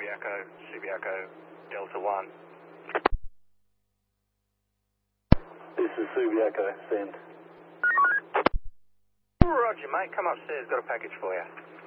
Subiaco, Delta 1. This is Subiaco, send. Roger, mate. Come upstairs. Got a package for you.